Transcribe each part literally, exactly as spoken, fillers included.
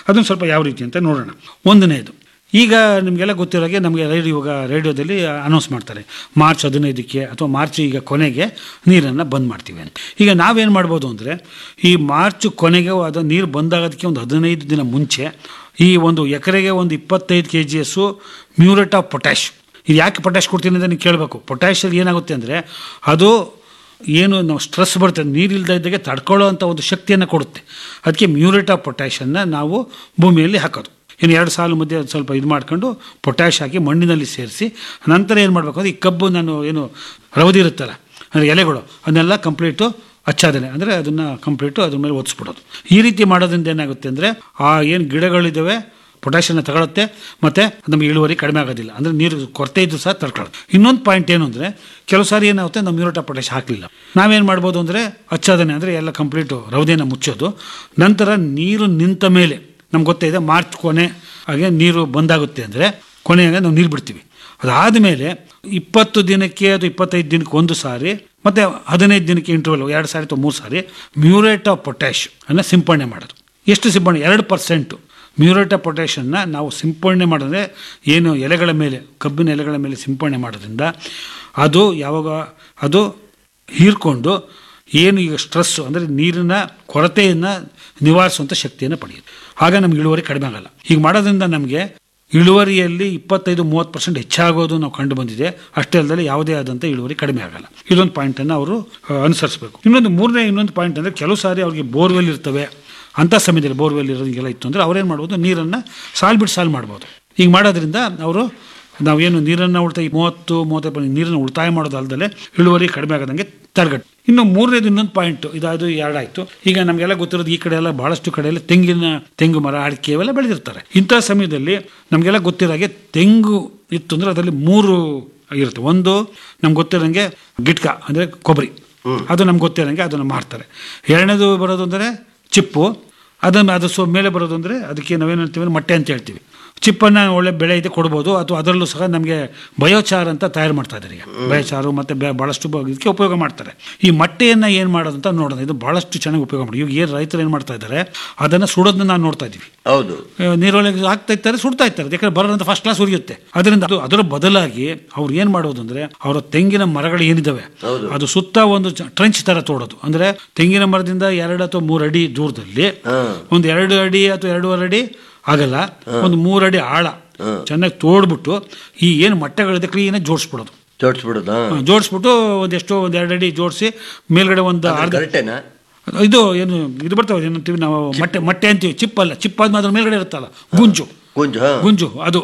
ಅದನ್ನು ಸ್ವಲ್ಪ ಯಾವ ರೀತಿ ಅಂತ ನೋಡೋಣ. ಒಂದನೇದು, ಈಗ ನಿಮಗೆಲ್ಲ ಗೊತ್ತಿರೋ ಹಾಗೆ ನಮಗೆ ರೇಡಿಯೋ ಇವಾಗ ರೇಡಿಯೋದಲ್ಲಿ ಅನೌನ್ಸ್ ಮಾಡ್ತಾರೆ ಮಾರ್ಚ್ ಹದಿನೈದಕ್ಕೆ ಅಥವಾ ಮಾರ್ಚ್ ಈಗ ಕೊನೆಗೆ ನೀರನ್ನು ಬಂದ್ ಮಾಡ್ತೀವಿ ಅಂತ. ಈಗ ನಾವೇನು ಮಾಡ್ಬೋದು ಅಂದರೆ, ಈ ಮಾರ್ಚ್ ಕೊನೆಗೆ ಅದು ನೀರು ಬಂದಾಗೋದಕ್ಕೆ ಒಂದು ಹದಿನೈದು ದಿನ ಮುಂಚೆ ಈ ಒಂದು ಎಕರೆಗೆ ಒಂದು ಇಪ್ಪತ್ತೈದು K G S muriate of potash. ಇದು ಯಾಕೆ ಪೊಟ್ಯಾಶ್ ಕೊಡ್ತೀನಿ ಅಂತ ನೀವು ಕೇಳಬೇಕು. ಪೊಟ್ಯಾಶಲ್ಲಿ ಏನಾಗುತ್ತೆ ಅಂದರೆ, ಅದು ಏನು ನಾವು ಸ್ಟ್ರೆಸ್ ಬರ್ತದೆ ನೀರಿಲ್ಲದ ಇದ್ದಾಗೆ ತಡ್ಕೊಳ್ಳೋ ಅಂಥ ಒಂದು ಶಕ್ತಿಯನ್ನು ಕೊಡುತ್ತೆ. ಅದಕ್ಕೆ ಮ್ಯೂರೇಟ್ ಆಫ್ ಪೊಟ್ಯಾಶನ್ನು ನಾವು ಭೂಮಿಯಲ್ಲಿ ಹಾಕೋದು. ಇನ್ನು ಎರಡು ಸಾಲು ಮಧ್ಯೆ ಸ್ವಲ್ಪ ಇದು ಮಾಡ್ಕೊಂಡು ಪೊಟ್ಯಾಶ್ ಹಾಕಿ ಮಣ್ಣಿನಲ್ಲಿ ಸೇರಿಸಿ ನಂತರ ಏನು ಮಾಡಬೇಕು ಅಂದರೆ, ಈ ಕಬ್ಬು ನಾನು ಏನು ರವದಿ ಇರುತ್ತಲ್ಲ ಅಂದರೆ ಎಲೆಗಳು ಅದನ್ನೆಲ್ಲ ಕಂಪ್ಲೀಟು ಹಚ್ಚಾದನೆ ಅಂದರೆ ಅದನ್ನು ಕಂಪ್ಲೀಟು ಅದ್ರ ಮೇಲೆ ಒದಿಸ್ಬಿಡೋದು. ಈ ರೀತಿ ಮಾಡೋದ್ರಿಂದ ಏನಾಗುತ್ತೆ ಅಂದರೆ, ಆ ಏನು ಗಿಡಗಳಿದ್ದಾವೆ ಪೊಟ್ಯಾಷನ್ನು ತಗೊಳುತ್ತೆ ಮತ್ತು ನಮಗೆ ಇಳುವರಿ ಕಡಿಮೆ ಆಗೋದಿಲ್ಲ. ಅಂದರೆ ನೀರು ಕೊರತೆ ಇದ್ದು ಸಹ ತಡ್ಕೊಳ್ಳೋದು. ಇನ್ನೊಂದು ಪಾಯಿಂಟ್ ಏನು ಅಂದರೆ, ಕೆಲವು ಸಾರಿ ಏನಾಗುತ್ತೆ ನಮ್ಮ ಮ್ಯೂರೇಟ್ ಆಫ್ ಪೊಟ್ಯಾಶ್ ಹಾಕಲಿಲ್ಲ, ನಾವೇನು ಮಾಡ್ಬೋದು ಅಂದರೆ ಹಚ್ಚಾದನೆ ಅಂದರೆ ಎಲ್ಲ ಕಂಪ್ಲೀಟು ರವದಿಯನ್ನು ಮುಚ್ಚೋದು. ನಂತರ ನೀರು ನಿಂತ ಮೇಲೆ ನಮ್ಗೆ ಗೊತ್ತೇ ಇದೆ ಮಾರ್ಚ್ ಕೊನೆ ಹಾಗೆ ನೀರು ಬಂದಾಗುತ್ತೆ ಅಂದರೆ ಕೊನೆಯಾಗ ನಾವು ನೀರು ಬಿಡ್ತೀವಿ. ಅದಾದ ಮೇಲೆ ಇಪ್ಪತ್ತು ದಿನಕ್ಕೆ ಅದು ಇಪ್ಪತ್ತೈದು ದಿನಕ್ಕೆ ಒಂದು ಸಾರಿ ಮತ್ತು ಹದಿನೈದು ದಿನಕ್ಕೆ ಇಂಟರ್ವಲ್ ಎರಡು ಸಾರಿ ಅಥವಾ ಮೂರು ಸಾರಿ ಮ್ಯೂರೇಟ್ ಆಫ್ ಪೊಟ್ಯಾಶ್ ಅನ್ನು ಸಿಂಪಡಣೆ ಮಾಡೋದು. ಎಷ್ಟು ಸಿಂಪಡಣೆ? ಎರಡು ಪರ್ಸೆಂಟು ಮ್ಯೂರೇಟ್ ಆಫ್ ಪೊಟ್ಯಾಷನ್ನು ನಾವು ಸಿಂಪಡಣೆ ಮಾಡಿದ್ರೆ, ಏನು ಎಲೆಗಳ ಮೇಲೆ ಕಬ್ಬಿನ ಎಲೆಗಳ ಮೇಲೆ ಸಿಂಪಡಣೆ ಮಾಡೋದ್ರಿಂದ ಅದು ಯಾವಾಗ ಅದು ಹೀರ್ಕೊಂಡು ಏನು ಈಗ ಸ್ಟ್ರೆಸ್ಸು ಅಂದರೆ ನೀರಿನ ಕೊರತೆಯನ್ನು ನಿವಾರಿಸುವಂಥ ಶಕ್ತಿಯನ್ನು ಪಡೆಯುತ್ತೆ. ಆಗ ನಮ್ಗೆ ಇಳುವರಿ ಕಡಿಮೆ ಆಗಲ್ಲ. ಹೀಗೆ ಮಾಡೋದ್ರಿಂದ ನಮಗೆ ಇಳುವರಿಯಲ್ಲಿ ಇಪ್ಪತ್ತೈದು ಮೂವತ್ತು ಪರ್ಸೆಂಟ್ ಹೆಚ್ಚಾಗೋದು ನಾವು ಕಂಡು ಬಂದಿದೆ. ಅಷ್ಟೇ ಅಲ್ಲದೆ ಯಾವುದೇ ಆದಂಥ ಇಳುವರಿ ಕಡಿಮೆ ಆಗಲ್ಲ. ಇದೊಂದು ಪಾಯಿಂಟನ್ನು ಅವರು ಅನುಸರಿಸಬೇಕು. ಇನ್ನೊಂದು ಮೂರನೇ ಇನ್ನೊಂದು ಪಾಯಿಂಟ್ ಅಂದರೆ, ಕೆಲವು ಸಾರಿ ಅವ್ರಿಗೆ ಬೋರ್ವೆಲ್ ಇರ್ತವೆ, ಅಂಥ ಸಮಯದಲ್ಲಿ ಬೋರ್ವೆಲ್ ಇರೋದಕ್ಕೆಲ್ಲ ಇತ್ತು ಅಂದರೆ ಅವ್ರೇನು ಮಾಡ್ಬೋದು, ನೀರನ್ನು ಸಾಲು ಬಿಟ್ಟು ಸಾಲು ಮಾಡ್ಬೋದು. ಈಗ ಮಾಡೋದ್ರಿಂದ ಅವರು ನಾವೇನು ನೀರನ್ನು ಉಳಿತಾಯ ಮೂವತ್ತು ಮೂವತ್ತೈದು ನೀರನ್ನು ಉಳಿತಾಯ ಮಾಡೋದಲ್ಲದೆ ಇಳುವರಿ ಕಡಿಮೆ ಆಗೋದಂಗೆ ತಡೆಗಟ್ಟು. ಇನ್ನು ಮೂರನೇದು ಇನ್ನೊಂದು ಪಾಯಿಂಟು, ಇದಾದು ಎರಡಾಯಿತು. ಈಗ ನಮಗೆಲ್ಲ ಗೊತ್ತಿರೋದು ಈ ಕಡೆ ಎಲ್ಲ ಭಾಳಷ್ಟು ಕಡೆಯಲ್ಲಿ ತೆಂಗಿನ ತೆಂಗು ಮರ ಅಡಿಕೆ ಇವೆಲ್ಲ ಬೆಳೆದಿರ್ತಾರೆ. ಇಂಥ ಸಮಯದಲ್ಲಿ ನಮಗೆಲ್ಲ ಗೊತ್ತಿರೋ ಹಾಗೆ ತೆಂಗು ಇತ್ತು ಅಂದರೆ ಅದರಲ್ಲಿ ಮೂರು ಇರುತ್ತೆ. ಒಂದು ನಮ್ಗೆ ಗೊತ್ತಿರೋಂಗೆ ಗಿಟ್ಕ ಅಂದರೆ ಕೊಬ್ಬರಿ, ಅದು ನಮ್ಗೆ ಗೊತ್ತಿರೋಂಗೆ ಅದನ್ನು ಮಾರ್ತಾರೆ. ಎರಡನೇದು ಬರೋದು ಅಂದರೆ ಚಿಪ್ಪು, ಅದನ್ನು ಅದು ಸೊ ಮೇಲೆ ಬರೋದು ಅಂದರೆ ಅದಕ್ಕೆ ನಾವೇನು ಹೇಳ್ತೀವಿ ಅಂದರೆ ಮಟ್ಟೆ ಅಂತ ಹೇಳ್ತೀವಿ. ಚಿಪ್ಪನ್ನು ಒಳ್ಳೆ ಬೆಳೆ ಇದೆ ಕೊಡ್ಬೋದು. ಅಥವಾ ಅದರಲ್ಲೂ ಸಹ ನಮಗೆ ಬಯೋಚಾರ್ ಅಂತ ತಯಾರು ಮಾಡ್ತಾ ಇದ್ದಾರೆ. ಈಗ ಬಯೋಚಾರು ಮತ್ತು ಬೆ ಭಾಳಷ್ಟು ಇದಕ್ಕೆ ಉಪಯೋಗ ಮಾಡ್ತಾರೆ. ಈ ಮಟ್ಟೆಯನ್ನು ಏನು ಮಾಡೋದು ಅಂತ ನೋಡೋಣ. ಇದು ಭಾಳಷ್ಟು ಚೆನ್ನಾಗಿ ಉಪಯೋಗ ಮಾಡಿ. ಈಗ ಏನು ರೈತರು ಏನು ಮಾಡ್ತಾ ಇದ್ದಾರೆ, ಅದನ್ನು ಸುಡೋದನ್ನ ನಾವು ನೋಡ್ತಾ ಇದ್ದೀವಿ. ಹೌದು, ನೀರೊಳಗೆ ಹಾಕ್ತಾ ಇರ್ತಾರೆ, ಸುಡ್ತಾ ಇರ್ತಾರೆ. ಯಾಕಂದ್ರೆ ಬರೋದಂತ ಫಸ್ಟ್ ಕ್ಲಾಸ್ ಉರಿಯುತ್ತೆ. ಅದರಿಂದ ಅದು ಅದರ ಬದಲಾಗಿ ಅವ್ರು ಏನು ಮಾಡೋದು ಅಂದರೆ, ಅವರ ತೆಂಗಿನ ಮರಗಳು ಏನಿದ್ದಾವೆ ಅದು ಸುತ್ತ ಒಂದು ಟ್ರೆಂಚ್ ಥರ ತೋಡೋದು. ಅಂದರೆ ತೆಂಗಿನ ಮರದಿಂದ ಎರಡು ಅಥವಾ ಮೂರು ಅಡಿ ದೂರದಲ್ಲಿ ಒಂದು ಎರಡು ಅಡಿ ಅಥವಾ ಎರಡೂವರೆ ಅಡಿ ಆಗಲ್ಲ, ಒಂದು ಮೂರು ಅಡಿ ಆಳ ಚೆನ್ನಾಗಿ ತೋಡ್ಬಿಟ್ಟು ಈ ಏನು ಮಟ್ಟೆಗಳಿದೆ ಕ್ಲೀನಾಗಿ ಜೋಡಿಸ್ಬಿಡೋದು. ಜೋಡಿಸ್ಬಿಡೋದು ಜೋಡಿಸ್ಬಿಟ್ಟು ಒಂದೆಷ್ಟೋ ಒಂದು ಎರಡು ಅಡಿ ಜೋಡಿಸಿ ಮೇಲ್ಗಡೆ ಒಂದು ಅರ್ಧ ಇದು ಏನು ಇದು ಬರ್ತಾವೆ ಏನಂತೀವಿ ನಾವು ಮಟ್ಟೆ ಮಟ್ಟೆ ಅಂತೀವಿ. ಚಿಪ್ ಅಲ್ಲ, ಚಿಪ್ ಆದ್ಮೇಲೆ ಅದ್ರ ಮೇಲ್ಗಡೆ ಇರುತ್ತಲ್ಲ ಗುಂಜು ಗುಂಜು ಗುಂಜು ಅದು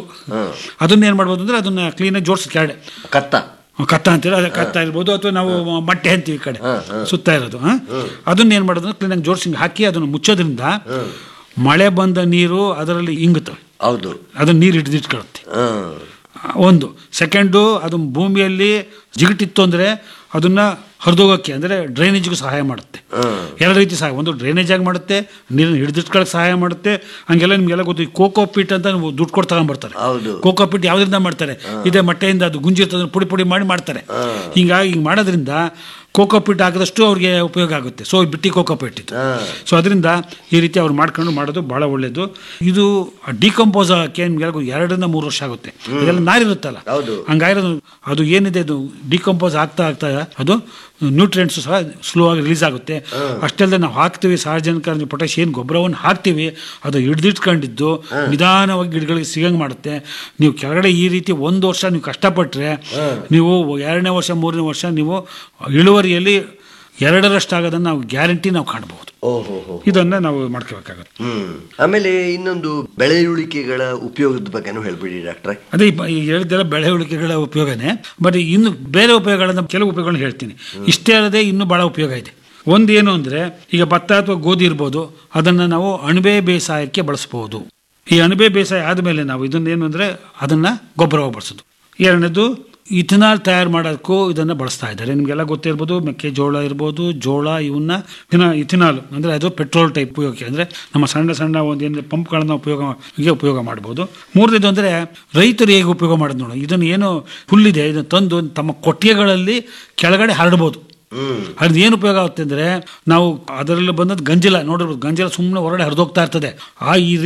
ಅದನ್ನ ಏನು ಮಾಡ್ಬೋದು ಅಂದರೆ ಅದನ್ನ ಕ್ಲೀನಾಗಿ ಜೋಡಿಸಿ ಕೆಳಗಡೆ ಕತ್ತ ಕತ್ತ ಅಂತೀವಿ. ಅದೇ ಕತ್ತ ಇರ್ಬೋದು ಅಥವಾ ನಾವು ಮಟ್ಟೆ ಅಂತೀವಿ ಈ ಕಡೆ ಸುತ್ತ ಇರೋದು. ಅದನ್ನ ಏನು ಮಾಡೋದು ಕ್ಲೀನಾಗಿ ಜೋಡಿಸಿ ಹಾಕಿ ಅದನ್ನು ಮುಚ್ಚೋದ್ರಿಂದ ಮಳೆ ಬಂದ ನೀರು ಅದರಲ್ಲಿ ಇಂಗುತ್ತವೆ. ಹೌದು, ಅದನ್ನ ನೀರು ಹಿಡಿದಿಟ್ಕೊಳ್ಳುತ್ತೆ. ಒಂದು ಸೆಕೆಂಡು ಅದು ಭೂಮಿಯಲ್ಲಿ ಜಿಗಿಟಿತ್ತು ಅಂದರೆ ಅದನ್ನ ಹರಿದೋಗೋಕ್ಕೆ ಅಂದರೆ ಡ್ರೈನೇಜ್ಗೂ ಸಹಾಯ ಮಾಡುತ್ತೆ. ಎರಡು ರೀತಿ ಸಹಾಯ, ಒಂದು ಡ್ರೈನೇಜ್ ಆಗಿ ಮಾಡುತ್ತೆ, ನೀರನ್ನು ಹಿಡಿದಿಟ್ಕೊಳ್ಳೋಕೆ ಸಹಾಯ ಮಾಡುತ್ತೆ. ಹಂಗೆಲ್ಲ ನಿಮಗೆಲ್ಲ ಗೊತ್ತು, ಈ ಕೋಕೋ ಪೀಟ್ ಅಂತ ದುಡ್ಡು ಕೊಟ್ಟು ತಗೊಂಡ್ಬರ್ತಾರೆ. ಕೋಕೋ ಪೀಟ್ ಯಾವುದರಿಂದ ಮಾಡ್ತಾರೆ? ಇದೇ ಮಟ್ಟೆಯಿಂದ ಅದು ಗುಂಜಿರ್ತದೆ, ಪುಡಿ ಪುಡಿ ಮಾಡಿ ಮಾಡ್ತಾರೆ. ಹಿಂಗಾಗಿ ಹಿಂಗೆ ಮಾಡೋದ್ರಿಂದ ಕೋಕೋ ಪೀಟ್ ಹಾಕಿದಷ್ಟು ಅವ್ರಿಗೆ ಉಪಯೋಗ ಆಗುತ್ತೆ. ಸೊ ಬಿಟ್ಟಿ ಕೋಕೋ ಪೀಟ್ ಇತ್ತು. ಸೊ ಅದರಿಂದ ಈ ರೀತಿ ಅವ್ರು ಮಾಡ್ಕೊಂಡು ಮಾಡೋದು ಭಾಳ ಒಳ್ಳೆಯದು. ಇದು ಡಿಕಂಪೋಸ್ ಆಗೋಕ್ಕೆ ನಿಮ್ಗೆ ಎರಡರಿಂದ ಮೂರು ವರ್ಷ ಆಗುತ್ತೆ. ಇದೆಲ್ಲ ನಾರಿರುತ್ತಲ್ಲ, ಹಂಗಾಗಿರೋದು ಅದು ಏನಿದೆ ಅದು ಡಿಕಂಪೋಸ್ ಆಗ್ತಾ ಆಗ್ತಾ ಅದು ನ್ಯೂಟ್ರಿಯೆಂಟ್ಸು ಸಹ ಸ್ಲೋ ಆಗಿ ರಿಲೀಸ್ ಆಗುತ್ತೆ. ಅಷ್ಟೇ ಅಲ್ಲದೆ ನಾವು ಹಾಕ್ತೀವಿ ಸಾರ್ವಜನಿಕ ಪೊಟ್ಯಾಶ್ ಏನು ಗೊಬ್ಬರವನ್ನು ಹಾಕ್ತೀವಿ ಅದು ಹಿಡಿದಿಟ್ಕೊಂಡಿದ್ದು ನಿಧಾನವಾಗಿ ಗಿಡಗಳಿಗೆ ಸಿಗಂಗೆ ಮಾಡುತ್ತೆ. ನೀವು ಕೆಳಗಡೆ ಈ ರೀತಿ ಒಂದು ವರ್ಷ ನೀವು ಕಷ್ಟಪಟ್ಟರೆ ನೀವು ಎರಡನೇ ವರ್ಷ ಮೂರನೇ ವರ್ಷ ನೀವು ಇಳುವರಿಯಲ್ಲಿ ಎರಡರಷ್ಟಾಗೋದನ್ನು ನಾವು ಗ್ಯಾರಂಟಿ ನಾವು ಕಾಣಬಹುದು. ಇದನ್ನ ನಾವು ಮಾಡ್ಕೋಬೇಕಾಗುತ್ತೆ. ಆಮೇಲೆ ಇನ್ನೊಂದು ಬೆಳೆಯುಳಿಕೆಗಳ ಉಪಯೋಗದ ಬಗ್ಗೆನೂ ಹೇಳ್ಬಿಡಿ ಡಾಕ್ಟ್ರೆ. ಅದೇ ಈಗ ಹೇಳಿದ್ದೆಲ್ಲ ಬೆಳೆಯುಳಿಕೆಗಳ ಉಪಯೋಗನೇ, ಬಟ್ ಇನ್ನು ಬೇರೆ ಉಪಯೋಗಗಳನ್ನ ಕೆಲವು ಉಪಯೋಗಗಳನ್ನ ಹೇಳ್ತೀನಿ. ಇಷ್ಟೇ ಅಲ್ಲದೆ ಇನ್ನೂ ಭಾಳ ಉಪಯೋಗ ಇದೆ. ಒಂದು ಏನು ಅಂದರೆ, ಈಗ ಭತ್ತ ಅಥವಾ ಗೋಧಿ ಇರ್ಬೋದು, ಅದನ್ನು ನಾವು ಅಣಬೆ ಬೇಸಾಯಕ್ಕೆ ಬಳಸ್ಬೋದು. ಈ ಅಣಬೆ ಬೇಸಾಯ ಆದಮೇಲೆ ನಾವು ಇದನ್ನೇನು ಅಂದರೆ ಅದನ್ನು ಗೊಬ್ಬರವಾಗಿ ಬಳಸೋದು. ಎರಡನೇದು ಇಥನಾಲ್ ತಯಾರು ಮಾಡೋಕ್ಕೂ ಇದನ್ನು ಬಳಸ್ತಾ ಇದ್ದಾರೆ. ನಿಮಗೆಲ್ಲ ಗೊತ್ತಿರ್ಬೋದು, ಮೆಕ್ಕೆಜೋಳ ಇರ್ಬೋದು, ಜೋಳ ಇವನ್ನ ಇಥನಾಲ್ ಅಂದರೆ ಅದು ಪೆಟ್ರೋಲ್ ಟೈಪ್ ಉಪಯೋಗಕ್ಕೆ ಅಂದರೆ ನಮ್ಮ ಸಣ್ಣ ಸಣ್ಣ ಒಂದು ಏನು ಪಂಪ್ಗಳನ್ನು ಉಪಯೋಗ ಉಪಯೋಗ ಮಾಡ್ಬೋದು. ಮೂರನೇದು ಅಂದರೆ ರೈತರು ಹೇಗೆ ಉಪಯೋಗ ಮಾಡೋದು ನೋಡಿ, ಇದನ್ನು ಏನು ಹುಲ್ಲಿದೆ ಇದನ್ನು ತಂದು ತಮ್ಮ ಕೊಟ್ಟಿಗೆಗಳಲ್ಲಿ ಕೆಳಗಡೆ ಹರಡ್ಬೋದು. ಅದ್ರ ಏನು ಉಪಯೋಗ ಆಗುತ್ತೆ ಅಂದರೆ, ನಾವು ಅದರಲ್ಲಿ ಬಂದದ್ದು ಗಂಜಿಲ ನೋಡಿರ್ಬೋದು, ಗಂಜಿಲ ಸುಮ್ಮನೆ ಹೊರಗಡೆ ಹರಿದೋಗ್ತಾ ಇರ್ತದೆ. ಆ ಈ